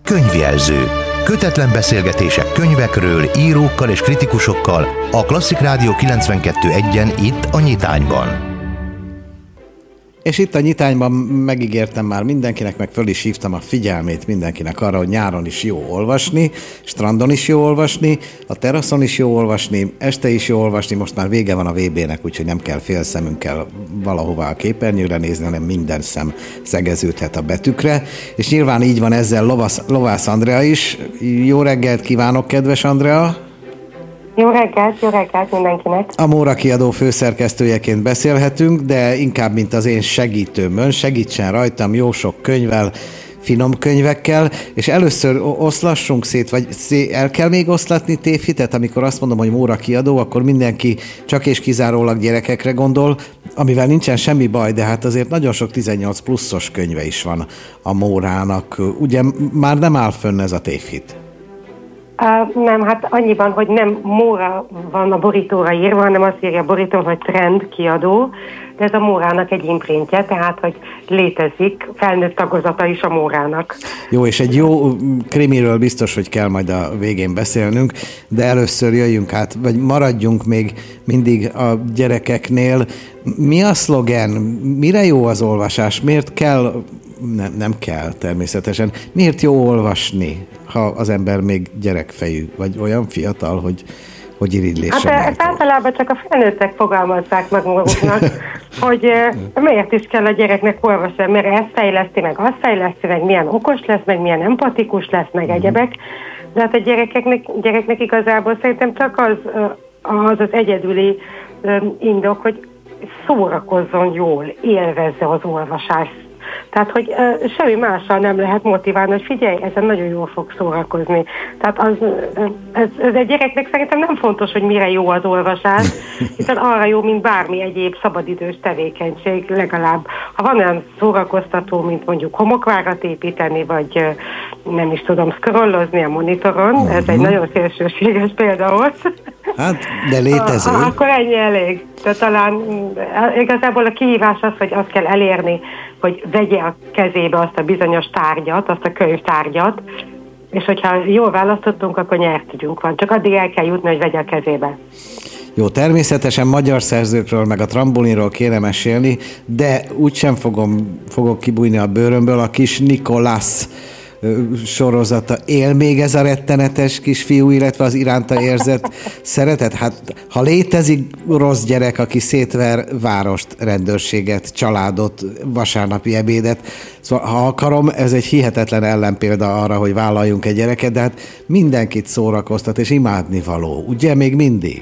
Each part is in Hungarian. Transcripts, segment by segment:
Könyvjelző. Kötetlen beszélgetések könyvekről, írókkal és kritikusokkal a Klasszik Rádió 92.1-en itt a Nyitányban. És itt a Nyitányban megígértem már mindenkinek, meg föl is hívtam a figyelmét mindenkinek arra, hogy nyáron is jó olvasni, strandon is jó olvasni, a teraszon is jó olvasni, este is jó olvasni, most már vége van a VB-nek, úgyhogy nem kell fél szemünkkel valahová a képernyőre nézni, hanem minden szem szegeződhet a betűkre. És nyilván így van ezzel Lovász Andrea is. Jó reggelt kívánok, kedves Andrea! Jó reggelt mindenkinek! A Móra Kiadó főszerkesztőjeként beszélhetünk, de inkább, mint az én segítőm. Ön segítsen rajtam jó sok könyvvel, finom könyvekkel, és először oszlassunk szét, vagy el kell még oszlatni tévhitet, amikor azt mondom, hogy Móra Kiadó, akkor mindenki csak és kizárólag gyerekekre gondol, amivel nincsen semmi baj, de hát azért nagyon sok 18 pluszos könyve is van a Mórának. Ugye már nem áll fönn ez a tévhit? Nem, hát annyiban, hogy nem Móra van a borítóra írva, hanem azt írja a borítón, hogy Trend Kiadó, de ez a Mórának egy imprintje, tehát, hogy létezik felnőtt tagozata is a Mórának. Jó, és egy jó krimiről biztos, hogy kell majd a végén beszélnünk, de először jöjjünk át, vagy maradjunk még mindig a gyerekeknél. Mi a szlogen? Mire jó az olvasás? Miért kell, nem kell természetesen, miért jó olvasni, ha az ember még gyerekfejű, vagy olyan fiatal, hogy irigylésre Hát ezt általában csak a felnőttek fogalmazzák meg maguknak, hogy miért is kell a gyereknek olvasni, mert ezt fejleszti meg, milyen okos lesz, meg milyen empatikus lesz, meg egyebek. De hát a gyereknek igazából szerintem csak az egyedüli indok, hogy szórakozzon jól, élvezze az olvasást. Tehát, hogy semmi mással nem lehet motiválni, hogy figyelj, ezen nagyon jól fog szórakozni. Tehát ez egy gyereknek szerintem nem fontos, hogy mire jó az olvasás, hiszen arra jó, mint bármi egyéb szabadidős tevékenység, legalább. Ha van olyan szórakoztató, mint mondjuk homokvárat építeni, vagy nem is tudom, scrollozni a monitoron, ez egy nagyon szélsőséges példa volt. Hát, de létező. Akkor ennyi elég. De talán igazából a kihívás az, hogy azt kell elérni, hogy vegye a kezébe azt a bizonyos tárgyat, azt a könyvtárgyat, és hogyha jól választottunk, akkor nyertügyünk van. Csak addig el kell jutni, hogy vegye a kezébe. Jó, természetesen magyar szerzőkről, meg a trambulinról kéne mesélni, de úgysem fogok kibújni a bőrömből. A kis Nikolász sorozata. Él még ez a rettenetes kisfiú, illetve az iránta érzett szeretet? Hát, ha létezik rossz gyerek, aki szétver várost, rendőrséget, családot, vasárnapi ebédet, szóval ha akarom, ez egy hihetetlen ellenpélda arra, hogy vállaljunk egy gyereket, de hát mindenkit szórakoztat és imádni való. Ugye még mindig?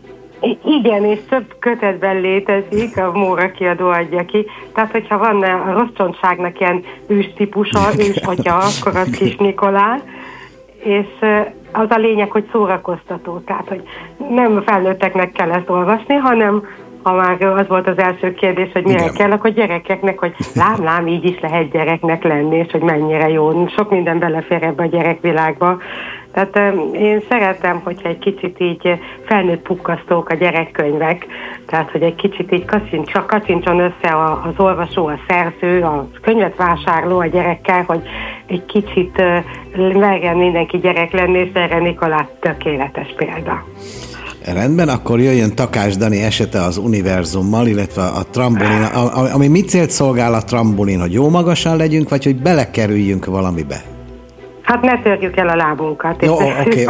Igen, és több kötetben létezik, a Móra Kiadó adja ki. Tehát, hogyha van a rossz csontságnak ilyen őstípusa, ősatya, akkor az kis Nikolá. És az a lényeg, hogy szórakoztató. Tehát, hogy nem felnőtteknek kell ezt olvasni, hanem ha már az volt az első kérdés, hogy mire kell, akkor gyerekeknek, hogy lám, így is lehet gyereknek lenni, és hogy mennyire jó. Sok minden belefér ebbe a gyerekvilágba. Tehát én szeretem, hogyha egy kicsit így felnőtt pukkasztók a gyerekkönyvek, tehát hogy egy kicsit így kacsincson össze az olvasó, a szerző, a könyvet vásárló a gyerekkel, hogy egy kicsit merjen mindenki gyerek lenni, és erre Nikolás tökéletes példa. Rendben, akkor jöjjön Takács Dani esete az univerzummal, illetve a trambulin, ami mit célt szolgál a trambulin, hogy jó magasan legyünk, vagy hogy belekerüljünk valamibe? Hát ne törjük el a lábunkat. Jó, oké.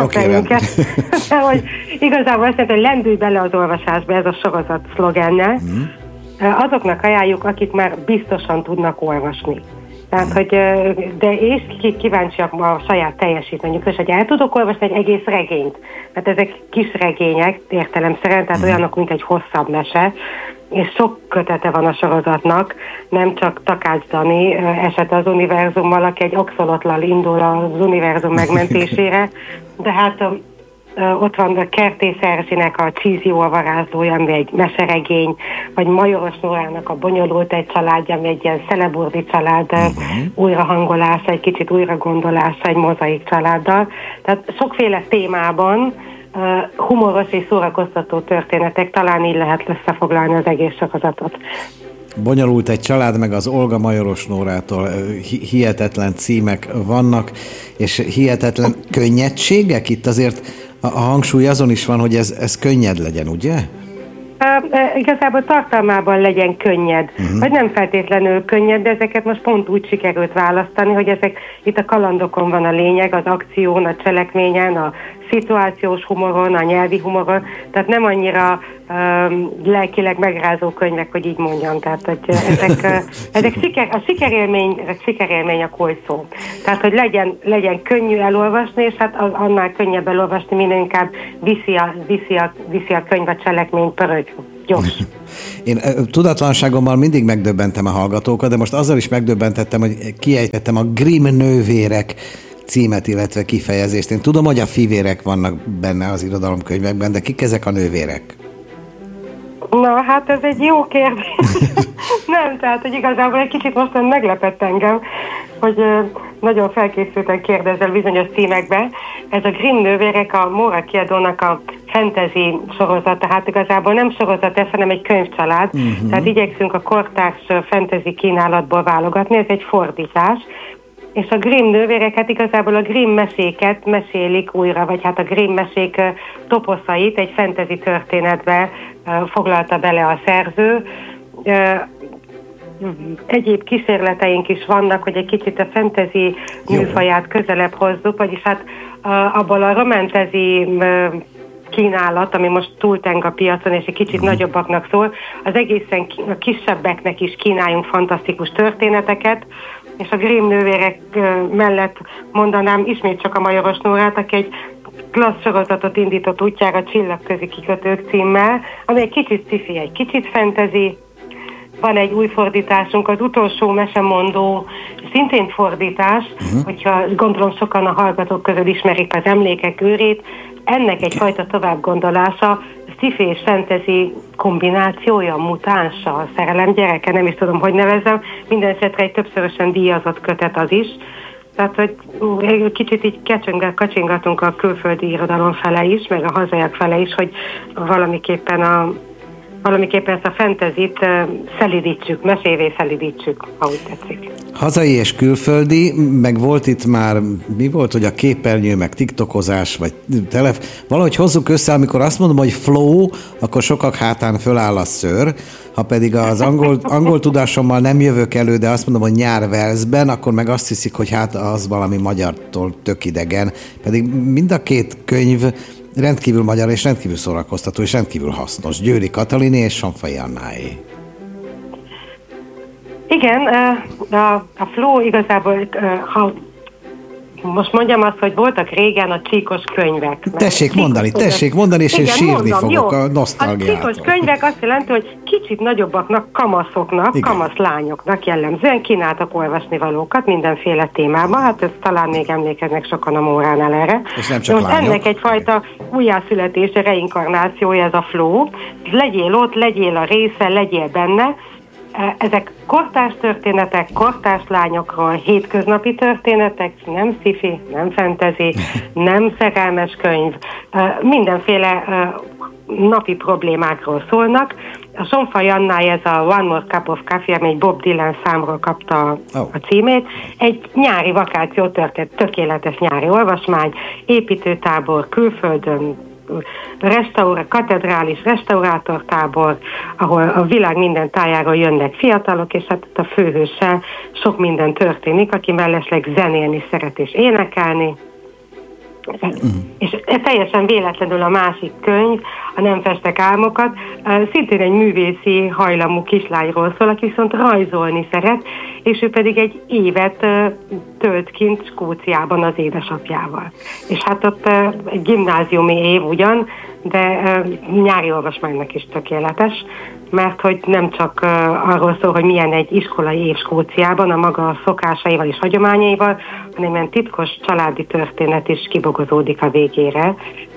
Hogy igazából azt jelenti, hogy lendülj bele az olvasásba, ez a sorozat szlogenne. Azoknak ajánljuk, akik már biztosan tudnak olvasni. Tehát, hogy, de és kíváncsiak a saját teljesítményük, és hogy el tudok olvasni egy egész regényt. Tehát ezek kis regények értelemszerűen, tehát olyanok, mint egy hosszabb mese, és sok kötete van a sorozatnak, nem csak Takács Dani esete az univerzummal, aki egy axolotlal indul az univerzum megmentésére, de hát ott van a Kertész Erzsinek a Csízió a varázslója, ami egy meseregény, vagy Majoros Nórának a Bonyolult egy családja, ami egy ilyen szeleburdi család újrahangolása, egy kicsit újragondolása egy mozaik családdal. Tehát sokféle témában humoros és szórakoztató történetek, talán így lehet összefoglalni az egész sorozatot. Bonyolult egy család, meg az Olga Majoros Nórától hihetetlen címek vannak, és hihetetlen könnyedségek. Itt azért a hangsúly azon is van, hogy ez könnyed legyen, ugye? Igazából tartalmában legyen könnyed, vagy nem feltétlenül könnyed, de ezeket most pont úgy sikerült választani, hogy ezek itt a kalandokon van a lényeg, az akción, a cselekményen, a szituációs humoron, a nyelvi humoron, tehát nem annyira lelkileg megrázó könyvek, hogy így mondjam, tehát hogy ezek a sikerélmény a kulcsszó. Tehát, hogy legyen könnyű elolvasni, és hát annál könnyebb elolvasni, minél inkább viszi a könyv a cselekmény pörög. Gyors. Én tudatlanságommal mindig megdöbbentem a hallgatókat, de most azzal is megdöbbentettem, hogy kiejtettem a Grimm nővérek címet, illetve kifejezést. Én tudom, hogy a fivérek vannak benne az irodalomkönyvekben, de kik ezek a nővérek? Na, hát ez egy jó kérdés. Nem, tehát, hogy igazából egy kicsit mostan meglepett engem, hogy nagyon felkészülten kérdezel bizonyos címekbe. Ez a Grimm nővérek a Móra kiadónak a fantasy sorozata, hát igazából nem sorozat ez, hanem egy könyvcsalád, tehát igyekszünk a kortárs fantasy kínálatból válogatni, ez egy fordítás, és a Grimm nővérek, hát igazából a Grimm meséket mesélik újra, vagy hát a Grimm mesék toposzait egy fantasy történetbe foglalta bele a szerző. Egyéb kísérleteink is vannak, hogy egy kicsit a fantasy műfaját közelebb hozzuk, vagyis hát abból a romantasy kínálat, ami most túlteng a piacon, és egy kicsit nagyobbaknak szól, az egészen a kisebbeknek is kínáljunk fantasztikus történeteket, és a Grimm nővérek mellett mondanám ismét csak a Majoros Nórát, aki egy klassz sorozatot indított útjára Csillagközi kikötők címmel, ami egy kicsit sci-fi, egy kicsit fantasy. Van egy új fordításunk, az utolsó mesemondó, szintén fordítás, hogyha gondolom sokan a hallgatók közül ismerik az Emlékek őrét, ennek egyfajta továbbgondolása, sci-fi és fantasy kombinációja, mutánsa, a szerelem gyereke, nem is tudom, hogy nevezzem, minden esetre egy többszörösen díjazott kötet az is. Tehát, hogy kicsit így kacsingatunk a külföldi irodalom fele is, meg a hazaiak fele is, hogy valamiképpen ezt a fantasyt szelidítsük, mesévé szelidítsük, ha úgy tetszik. Hazai és külföldi, meg volt itt már, mi volt, hogy a képernyő, meg tiktokozás, vagy valahogy hozzuk össze, amikor azt mondom, hogy flow, akkor sokak hátán föláll a szőr, ha pedig az angol tudásommal nem jövök elő, de azt mondom, hogy nyár Walesben, akkor meg azt hiszik, hogy hát az valami magyartól tök idegen. Pedig mind a két könyv rendkívül magyar és rendkívül szórakoztató és rendkívül hasznos. Győri Kataliné és Sonfai Annáé. Igen, a flow igazából, ha most mondjam azt, hogy voltak régen a csíkos könyvek. Tessék mondani, és én sírni fogok a nosztalgiától. A csíkos könyvek azt jelenti, hogy kicsit nagyobbaknak, kamaszoknak, kamaszlányoknak jellemzően kínáltak olvasni valókat mindenféle témában. Hát ezt talán még emlékeznek sokan a Móránál erre. És nem csak most ennek egyfajta újjászületése, reinkarnációja ez a flow. Legyél ott, legyél a része, legyél benne. Ezek kortárs történetek, kortárs lányokról, hétköznapi történetek, nem sci-fi, nem fantasy, nem szerelmes könyv, mindenféle napi problémákról szólnak. A Sonfai Annáé, ez a One More Cup of Coffee, ami egy Bob Dylan számról kapta a címét, egy nyári vakáció történet, tökéletes nyári olvasmány, építőtábor külföldön, katedrális restaurátortábor, ahol a világ minden tájáról jönnek fiatalok, és hát a főhőssel sok minden történik, aki mellesleg zenélni szeret és énekelni. És teljesen véletlenül a másik könyv, a Nem festek álmokat, szintén egy művészi hajlamú kislányról szól, aki viszont rajzolni szeret, és ő pedig egy évet tölt kint Skóciában az édesapjával. És hát ott egy gimnáziumi év ugyan, de nyári olvasmánynak is tökéletes, mert hogy nem csak arról szól, hogy milyen egy iskolai év Skóciában, a maga szokásaival és hagyományaival, hanem ilyen titkos családi történet is kibogozódik a végére.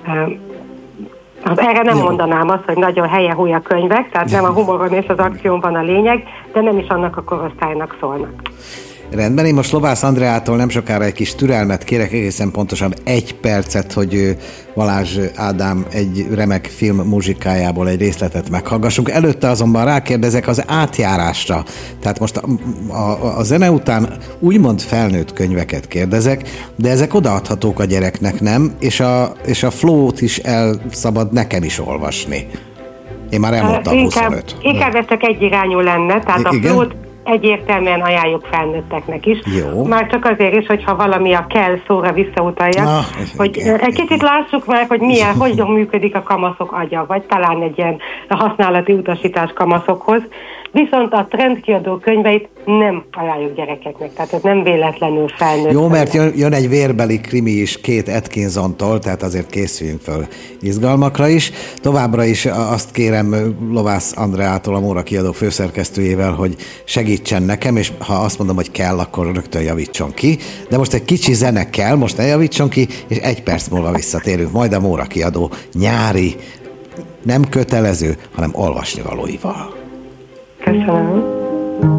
Erre nem mondanám azt, hogy nagyon helye-húj a könyvek, tehát nem a humoron és az akcióban a lényeg, de nem is annak a korosztálynak szólnak. Rendben, én most Lovász Andreától nem sokára egy kis türelmet kérek, egészen pontosan 1 percet, hogy Balázs Ádám egy remek film muzsikájából egy részletet meghallgassunk. Előtte azonban rákérdezek az átjárásra. Tehát most a zene után úgymond felnőtt könyveket kérdezek, de ezek odaadhatók a gyereknek, nem? És a flow-t is szabad nekem is olvasni. Én már elmondtam 25. Inkább ez csak egyirányú lenne, tehát a flow-t egyértelműen ajánljuk felnőtteknek is. Jó. Már csak azért is, hogyha valami a kell szóra visszautalja, hogy egy kicsit lássuk meg, hogy hogyan működik a kamaszok agya, vagy talán egy ilyen használati utasítás kamaszokhoz. Viszont a trendkiadó könyveit nem ajánljuk gyerekeknek, tehát ez nem véletlenül felnőtt. Jó, mert jön egy vérbeli krimi is 2 Atkinsontól, tehát azért készüljünk föl izgalmakra is. Továbbra is azt kérem Lovász Andreától, a Móra Kiadó főszerkesztőjével, hogy segítsen nekem, és ha azt mondom, hogy kell, akkor rögtön javítson ki. De most egy kicsi zene kell, most ne javítson ki, és 1 perc múlva visszatérünk, majd a Móra Kiadó nyári, nem kötelező, hanem olvasnivalóival. Köszönöm.